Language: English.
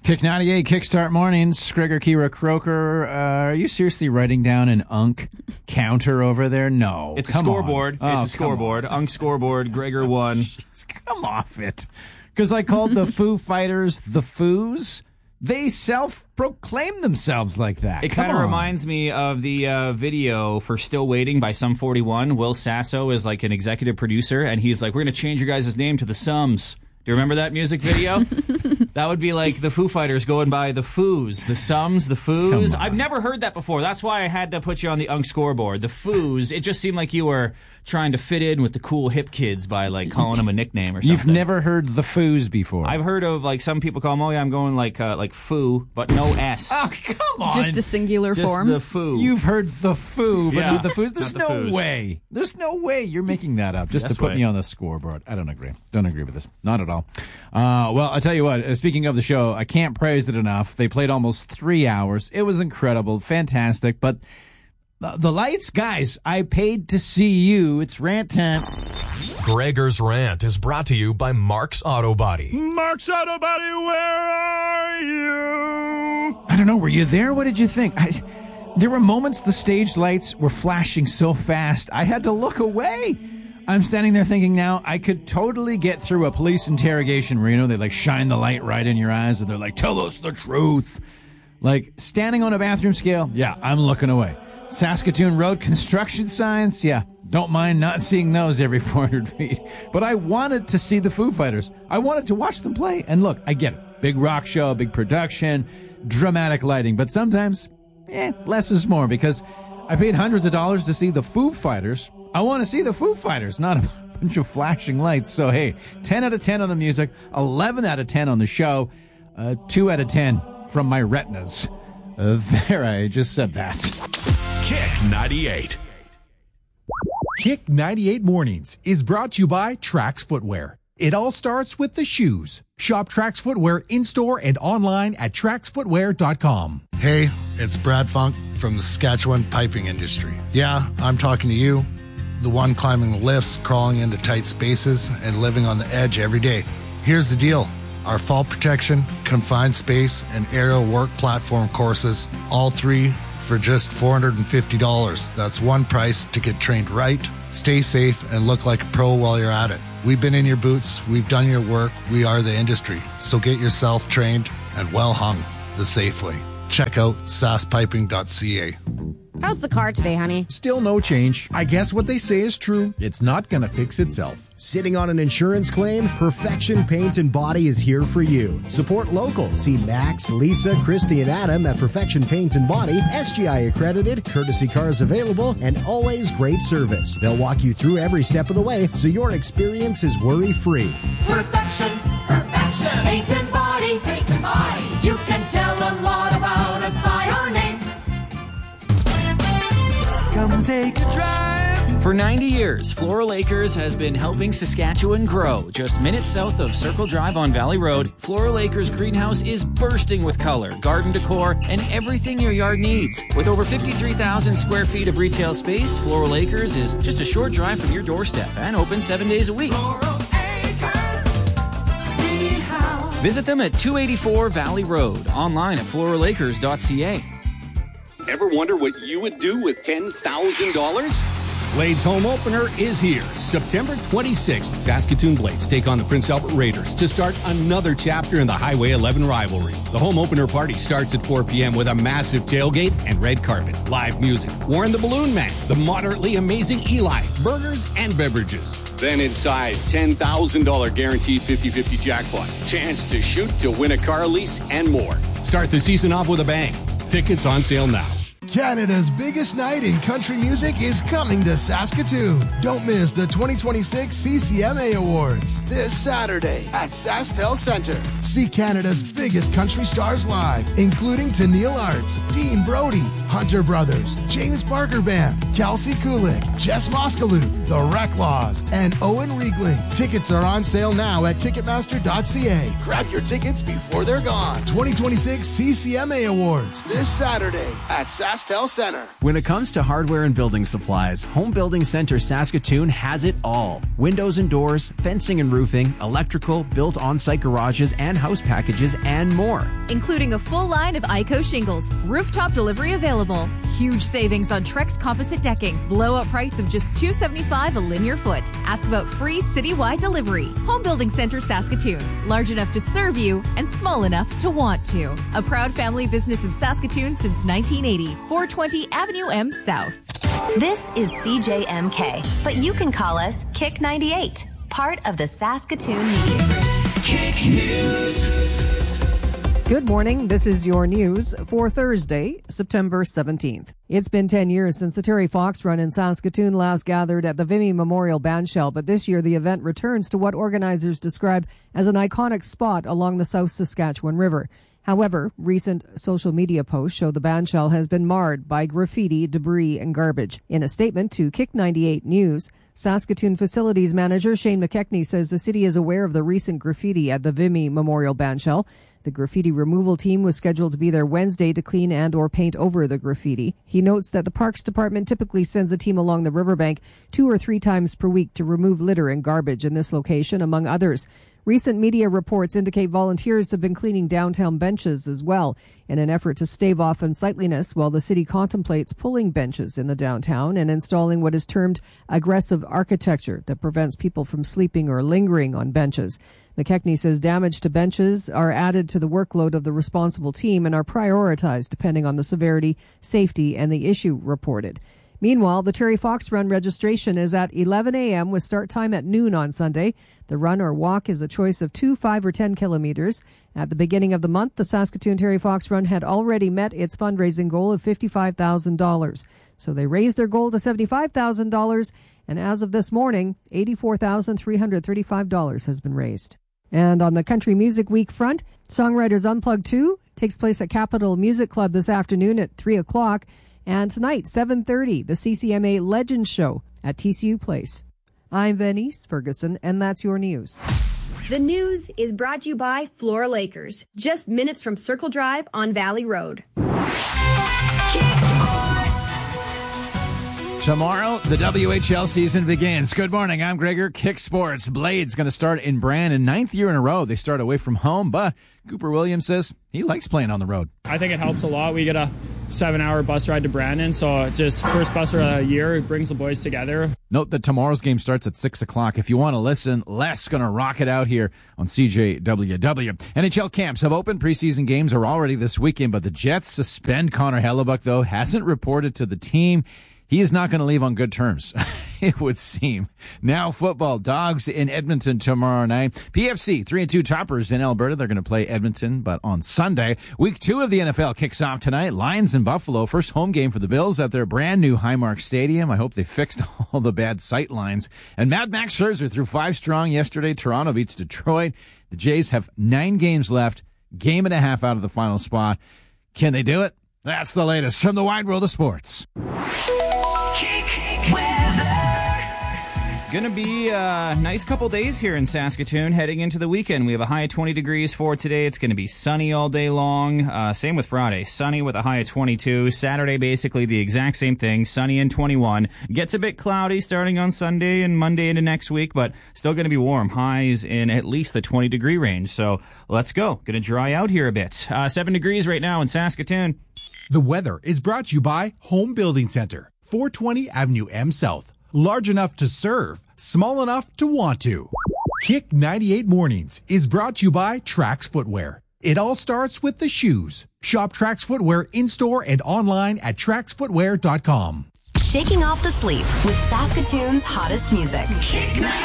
Kick 98 Kickstart Mornings. Gregor, Kira, Croker. Are you seriously writing down an UNC counter over there? No. It's a scoreboard. It's a scoreboard. UNC scoreboard. Gregor won. Come off it. Because I called the Foo Fighters the Foos. They self-proclaim themselves like that. It kind of reminds me of the video for Still Waiting by Sum 41. Will Sasso is like an executive producer, and he's like, we're going to change your guys' name to the Sums. Do you remember that music video? That would be like the Foo Fighters going by the Foos, the Sums, the Foos. I've never heard that before. That's why I had to put you on the UNC scoreboard. The Foos. It just seemed like you were trying to fit in with the cool hip kids by like calling them a nickname or something. You've never heard the Foos before. I've heard of like some people call them, oh yeah, I'm going like Foo, but no S. Oh, come on. Just the singular form. Just the Foo. You've heard the Foo, but Yeah. the Foos? There's Not the no Foos. way. There's no way you're making that up just to Yes put way. me on the scoreboard. I don't agree. Don't agree with this. Not at all. Well, I'll tell you what. Speaking of the show, I can't praise it enough. They played almost 3 hours. It was incredible. Fantastic. But the lights, guys, I paid to see you. It's Rant Time. Gregor's Rant is brought to you by Mark's Auto Body. Mark's Auto Body, where are you? I don't know. Were you there? What did you think? There were moments the stage lights were flashing so fast, I had to look away. I'm standing there thinking now, I could totally get through a police interrogation where, you know, they like shine the light right in your eyes and they're like, tell us the truth. Like standing on a bathroom scale, yeah, I'm looking away. Saskatoon Road construction signs, yeah, don't mind not seeing those every 400 feet. But I wanted to see the Foo Fighters. I wanted to watch them play. And look, I get it. Big rock show, big production, dramatic lighting. But sometimes, less is more, because I paid hundreds of dollars to see the Foo Fighters. I want to see the Foo Fighters, not a bunch of flashing lights. So, hey, 10 out of 10 on the music, 11 out of 10 on the show, 2 out of 10 from my retinas. There, I just said that. Kick 98. Kick 98 Mornings is brought to you by Trax Footwear. It all starts with the shoes. Shop Trax Footwear in-store and online at traxfootwear.com. Hey, it's Brad Funk from the Saskatchewan piping industry. Yeah, I'm talking to you, the one climbing lifts, crawling into tight spaces, and living on the edge every day. Here's the deal. Our fall protection, confined space, and aerial work platform courses, all three for just $450. That's one price to get trained right, stay safe, and look like a pro while you're at it. We've been in your boots, we've done your work, we are the industry. So get yourself trained and well hung the safe way. Check out saspiping.ca. How's the car today, honey? Still no change. I guess what they say is true. It's not going to fix itself. Sitting on an insurance claim? Perfection Paint and Body is here for you. Support local. See Max, Lisa, Christy, and Adam at Perfection Paint and Body, SGI accredited, courtesy cars available, and always great service. They'll walk you through every step of the way so your experience is worry-free. Perfection, paint and body, paint and body. You can tell a lot about us by our name. Come take a drive. For 90 years, Floral Acres has been helping Saskatchewan grow. Just minutes south of Circle Drive on Valley Road, Floral Acres greenhouse is bursting with color, garden decor, and everything your yard needs. With over 53,000 square feet of retail space, Floral Acres is just a short drive from your doorstep and open 7 days a week. Floral Acres Greenhouse. Visit them at 284 Valley Road, online at floralacres.ca. Ever wonder what you would do with $10,000? Blades Home Opener is here. September 26th, Saskatoon Blades take on the Prince Albert Raiders to start another chapter in the Highway 11 rivalry. The Home Opener party starts at 4 p.m. with a massive tailgate and red carpet, live music, Warren the Balloon Man, the moderately amazing Eli, burgers and beverages. Then inside, $10,000 guaranteed 50-50 jackpot, chance to shoot to win a car lease, and more. Start the season off with a bang. Tickets on sale now. Canada's biggest night in country music is coming to Saskatoon. Don't miss the 2026 CCMA Awards this Saturday at SaskTel Centre. See Canada's biggest country stars live, including Tennille Arts, Dean Brody, Hunter Brothers, James Barker Band, Kelsey Kulik, Jess Moskaloo, The Recklaws, and Owen Riegling. Tickets are on sale now at Ticketmaster.ca. Grab your tickets before they're gone. 2026 CCMA Awards this Saturday at SaskTel SaskTel Center. When it comes to hardware and building supplies, Home Building Center Saskatoon has it all. Windows and doors, fencing and roofing, electrical, built on-site garages and house packages, and more. Including a full line of ICO shingles, rooftop delivery available, huge savings on Trex composite decking, blowout price of just $275 a linear foot. Ask about free citywide delivery. Home Building Center Saskatoon, large enough to serve you and small enough to want to. A proud family business in Saskatoon since 1980, 420 Avenue M South. This is CJMK, but you can call us Kick 98, part of the Saskatoon Media Group. Kick News. Good morning. This is your news for Thursday, September 17th. It's been 10 years since the Terry Fox Run in Saskatoon last gathered at the Vimy Memorial Bandshell, but this year the event returns to what organizers describe as an iconic spot along the South Saskatchewan River. However, recent social media posts show the bandshell has been marred by graffiti, debris, and garbage. In a statement to Kick 98 News, Saskatoon Facilities Manager Shane McKechnie says the city is aware of the recent graffiti at the Vimy Memorial Bandshell. The graffiti removal team was scheduled to be there Wednesday to clean and or paint over the graffiti. He notes that the Parks Department typically sends a team along the riverbank 2 or 3 times per week to remove litter and garbage in this location, among others. Recent media reports indicate volunteers have been cleaning downtown benches as well in an effort to stave off unsightliness while the city contemplates pulling benches in the downtown and installing what is termed aggressive architecture that prevents people from sleeping or lingering on benches. McKechnie says damage to benches are added to the workload of the responsible team and are prioritized depending on the severity, safety, and the issue reported. Meanwhile, the Terry Fox Run registration is at 11 a.m. with start time at noon on Sunday. The run or walk is a choice of 2, 5, or 10 kilometers. At the beginning of the month, the Saskatoon Terry Fox Run had already met its fundraising goal of $55,000. So they raised their goal to $75,000, and as of this morning, $84,335 has been raised. And on the Country Music Week front, Songwriters Unplugged 2 takes place at Capitol Music Club this afternoon at 3 o'clock. And tonight, 7:30, the CCMA Legends Show at TCU Place. I'm Venice Ferguson, and that's your news. The news is brought to you by Flora Lakers, just minutes from Circle Drive on Valley Road. Tomorrow, the WHL season begins. Good morning, I'm Gregor. Kick Sports. Blades going to start in Brandon. 9th year in a row. They start away from home, but Cooper Williams says he likes playing on the road. I think it helps a lot. We get a 7-hour bus ride to Brandon, so just first bus ride of the year. It brings the boys together. Note that tomorrow's game starts at 6 o'clock. If you want to listen, Les going to rock it out here on CJWW. NHL camps have opened. Preseason games are already this weekend, but the Jets suspend Connor Hellebuck, though. Hasn't reported to the team. He is not going to leave on good terms, it would seem. Now football, Dogs in Edmonton tomorrow night. PFC, 3-2 toppers in Alberta. They're going to play Edmonton, but on Sunday. Week 2 of the NFL kicks off tonight. Lions in Buffalo. First home game for the Bills at their brand new Highmark Stadium. I hope they fixed all the bad sight lines. And Mad Max Scherzer threw 5 strong yesterday. Toronto beats Detroit. The Jays have 9 games left. Game and a half out of the final spot. Can they do it? That's the latest from the wide world of sports. Gonna be a nice couple days here in Saskatoon heading into the weekend. We have a high of 20 degrees for today. It's gonna be sunny all day long. Same with Friday. Sunny with a high of 22. Saturday, basically the exact same thing. Sunny and 21. Gets a bit cloudy starting on Sunday and Monday into next week, but still gonna be warm. Highs in at least the 20 degree range. So let's go. Gonna dry out here a bit. 7 degrees right now in Saskatoon. The weather is brought to you by Home Building Center, 420 Avenue M South. Large enough to serve, small enough to want to. Kick 98 Mornings is brought to you by Trax Footwear. It all starts with the shoes. Shop Trax Footwear in-store and online at traxfootwear.com. Shaking off the sleep with Saskatoon's hottest music.